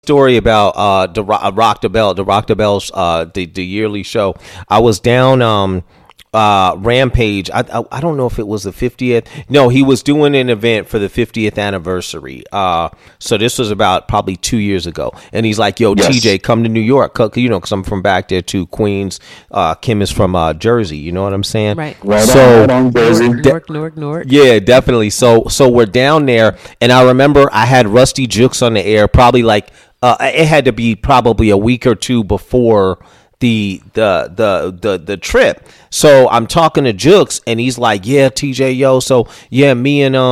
story about the Rock the Bells, the yearly show. I was down Rampage. I don't know if it was the 50th. No, he was doing an event for the 50th anniversary. So this was about probably 2 years ago. And he's like, "Yo, Yes. TJ, come to New York." You know, because I'm from back there too, Queens. Kim is from Jersey. You know what I'm saying? Right. So right on, Jersey. Newark. yeah, definitely. So we're down there, and I remember I had Rusty Jukes on the air. Probably like it had to be probably a week or two before the trip. So I'm talking to Jukes, and he's like, "Yeah, TJ, yo, so yeah, me and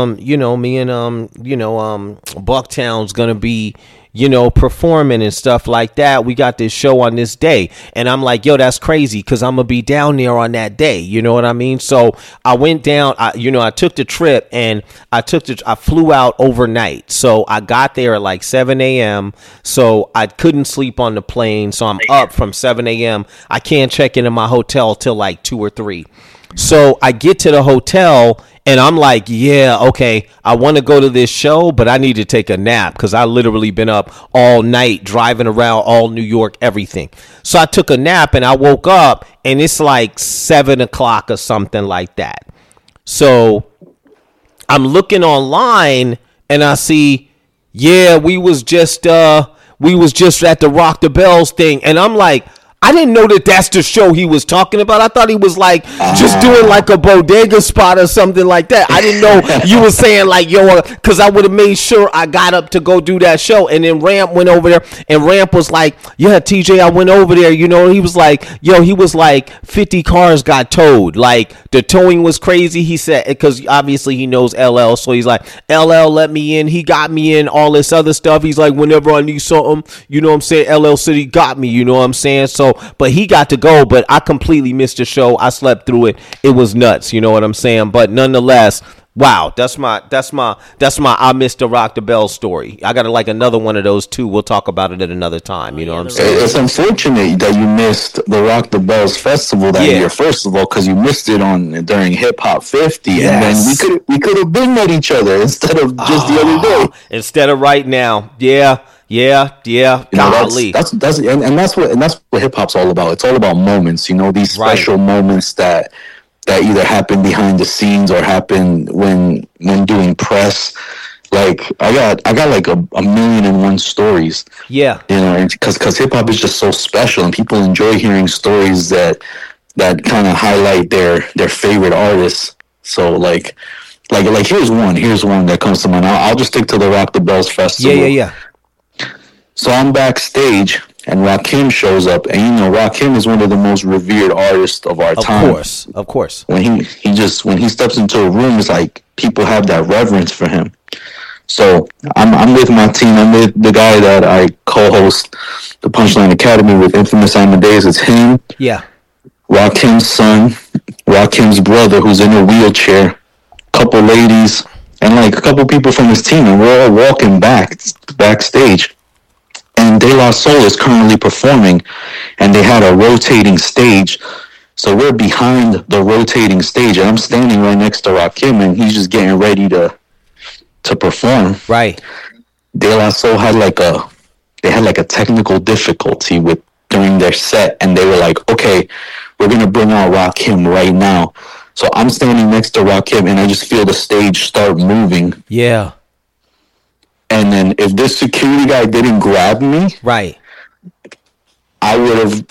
Bucktown's gonna be, performing and stuff like that. We got this show on this day." And I'm like, "Yo, that's crazy, because I'm gonna be down there on that day." You know what I mean? So I went down, I took the trip, and I flew out overnight. So I got there at like 7 a.m. So I couldn't sleep on the plane. So I'm up from 7 a.m. I can't check into my hotel till like 2 or 3. So I get to the hotel, and I'm like, "Yeah, okay, I want to go to this show, but I need to take a nap, because I literally been up all night driving around all New York, everything." So I took a nap, and I woke up, and it's like 7 o'clock or something like that. So I'm looking online, and I see, yeah, we was just at the Rock the Bells thing, and I'm like, I didn't know that that's the show he was talking about. I thought he was like just doing like a bodega spot or something like that. I didn't know you were saying like, yo, because I would have made sure I got up to go do that show. And then Ramp went over there, and Ramp was like, "Yeah, TJ, I went over there." He was like, "Yo," he was like, 50 cars got towed. Like the towing was crazy. He said, because obviously he knows LL, so he's like, "LL let me in. He got me in." All this other stuff. He's like, "Whenever I need something, you know what I'm saying, LL City got me." You know what I'm saying? So, but he got to go, but I completely missed the show. I slept through it. It was nuts. You know what I'm saying? But nonetheless, wow, that's my I missed the Rock the Bell story. I got like another one of those too. We'll talk about it at another time. You know what I'm saying? It's unfortunate that you missed the Rock the Bells festival that year, first of all, because you missed it during Hip Hop 50, Yes. and then we could have been met each other instead of just the other day. Instead of right now. Yeah. Golly. That's what hip hop's all about. It's all about moments. These special moments that either happen behind the scenes or happen when doing press. Like I got like a million and one stories. Yeah. Because hip hop is just so special, and people enjoy hearing stories that kind of highlight their favorite artists. So like here's one that comes to mind. I'll just stick to the Rock the Bells festival. Yeah. So I'm backstage, and Rakim shows up, and Rakim is one of the most revered artists of our time. Of course. When he steps into a room, it's like people have that reverence for him. So I'm with my team. I'm with the guy that I co-host the Punchline Academy with, Infamous Amadeus. It's him. Yeah. Rakim's son, Rakim's brother, who's in a wheelchair, couple ladies, and like a couple people from his team, and we're all walking backstage. And De La Soul is currently performing, and they had a rotating stage. So we're behind the rotating stage, and I'm standing right next to Rakim, and he's just getting ready to perform. Right. De La Soul had like a technical difficulty during their set, and they were like, "Okay, we're gonna bring out Rakim right now." So I'm standing next to Rakim, and I just feel the stage start moving. Yeah. And then if this security guy didn't grab me, right, you would have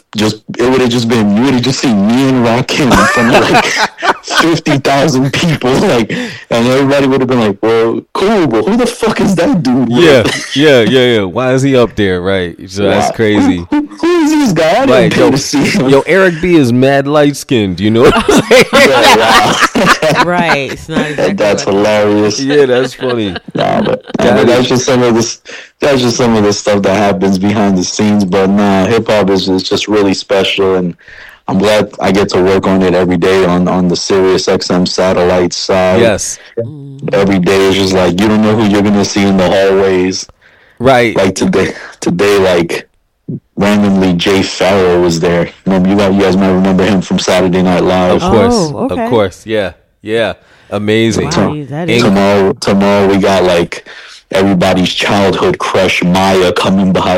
just seen me and Rakim in front of like 50,000 people, like, and everybody would have been like, "Well, cool, but who the fuck is that dude?" Yeah. Why is he up there? Right. So that's crazy. Who is this guy? I didn't pay to see him. Yo, Eric B is mad light skinned. You know what I'm saying? Wow. Right. It's not exactly that's hilarious. Yeah, that's funny. But that's just some of this. That's just some of the stuff that happens behind the scenes. But hip hop is just really special, and I'm glad I get to work on it every day on the Sirius XM satellite side. Yes. Every day is just like, you don't know who you're gonna see in the hallways. Right. Like today, like randomly Jay Farrow was there. You guys might remember him from Saturday Night Live. Of course. Yeah. Amazing. Wow, Tomorrow we got like everybody's childhood crush Maya coming by